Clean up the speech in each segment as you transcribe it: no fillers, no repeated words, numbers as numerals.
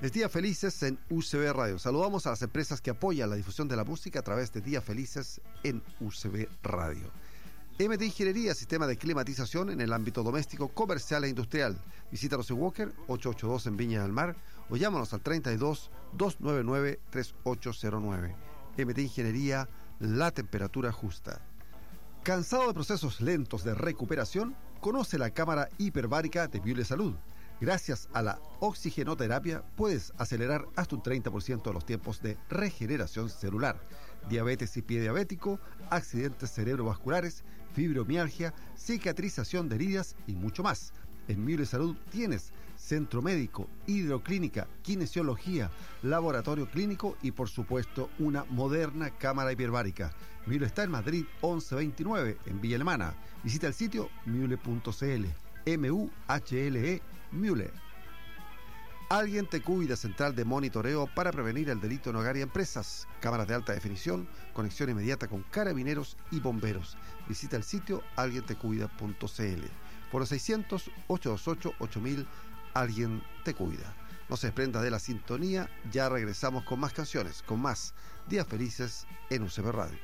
Es Días Felices en UCB Radio. Saludamos a las empresas que apoyan la difusión de la música a través de Días Felices en UCB Radio. MT Ingeniería, sistema de climatización en el ámbito doméstico, comercial e industrial. Visítanos en Walker 882 en Viña del Mar o llámanos al 32 299 3809. MT Ingeniería, la temperatura justa. ¿Cansado de procesos lentos de recuperación? Conoce la cámara hiperbárica de Miule Salud. Gracias a la oxigenoterapia puedes acelerar hasta un 30% de los tiempos de regeneración celular. Diabetes y pie diabético, accidentes cerebrovasculares, fibromialgia, cicatrización de heridas y mucho más. En Miule Salud tienes centro médico, hidroclínica, kinesiología, laboratorio clínico y por supuesto una moderna cámara hiperbárica. Miule está en Madrid 1129 en Villa Alemana. Visita el sitio miule.cl. M-U-H-L-E, Müller. Alguien te cuida, central de monitoreo para prevenir el delito en hogar y empresas. Cámaras de alta definición, conexión inmediata con carabineros y bomberos. Visita el sitio alguientecuida.cl. Por los 600-828-8000, Alguien te cuida. No se desprenda de la sintonía, ya regresamos con más canciones, con más Días Felices en UCB Radio.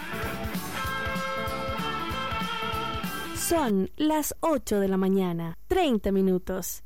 Son las 8 de la mañana, 30 minutos.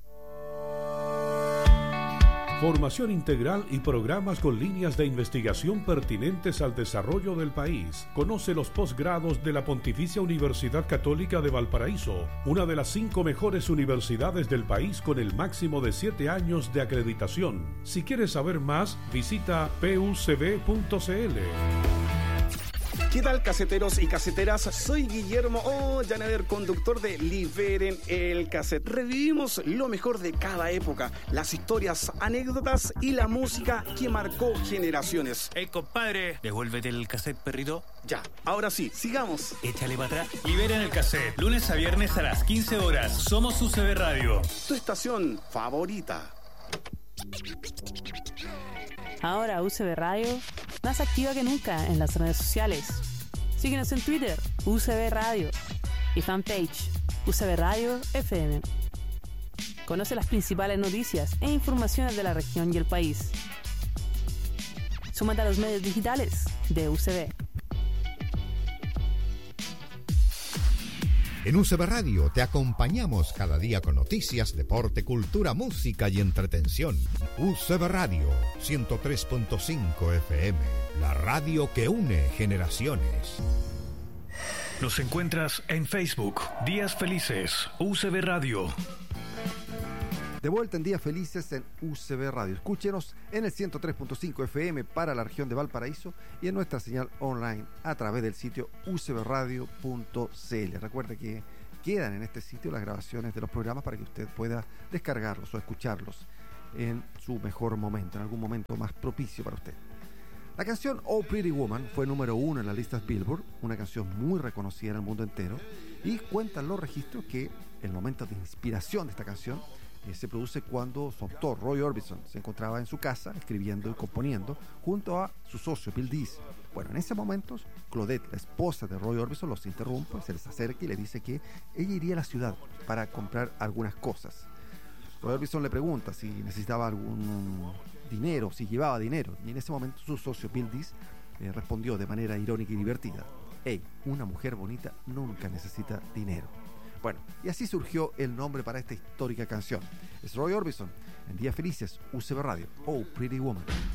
Formación integral y programas con líneas de investigación pertinentes al desarrollo del país. Conoce los posgrados de la Pontificia Universidad Católica de Valparaíso, una de las 5 mejores universidades del país con el máximo de 7 años de acreditación. Si quieres saber más, visita pucb.cl. ¿Qué tal, caseteros y caseteras? Soy Guillermo Llanader, conductor de Liberen el Cassette. Revivimos lo mejor de cada época, las historias, anécdotas y la música que marcó generaciones. Compadre, devuélvete el cassette, perrito. Ya, ahora sí, sigamos. Échale para atrás. Liberen el Cassette, lunes a viernes a las 15 horas. Somos UCB Radio. Tu estación favorita. Ahora UCB Radio, más activa que nunca en las redes sociales. Síguenos en Twitter, UCB Radio, y fanpage, UCB Radio FM. Conoce las principales noticias e informaciones de la región y el país. Súmate a los medios digitales de UCB. En UCB Radio te acompañamos cada día con noticias, deporte, cultura, música y entretención. UCB Radio 103.5 FM, la radio que une generaciones. Nos encuentras en Facebook, Días Felices, UCB Radio. De vuelta en Días Felices en UCB Radio. Escúchenos en el 103.5 FM para la región de Valparaíso y en nuestra señal online a través del sitio ucbradio.cl. Recuerde que quedan en este sitio las grabaciones de los programas para que usted pueda descargarlos o escucharlos en su mejor momento, en algún momento más propicio para usted. La canción Oh Pretty Woman fue número 1 en las listas Billboard, una canción muy reconocida en el mundo entero, y cuentan los registros que el momento de inspiración de esta canción se produce cuando su autor, Roy Orbison, se encontraba en su casa escribiendo y componiendo junto a su socio, Bill Dees. Bueno, en ese momento, Claudette, la esposa de Roy Orbison, los interrumpe, se les acerca y le dice que ella iría a la ciudad para comprar algunas cosas. Roy Orbison le pregunta si necesitaba algún dinero, si llevaba dinero, y en ese momento su socio, Bill Dees, respondió de manera irónica y divertida: «Hey, una mujer bonita nunca necesita dinero». Bueno, y así surgió el nombre para esta histórica canción. Es Roy Orbison, en Días Felices, UCB Radio, Oh Pretty Woman.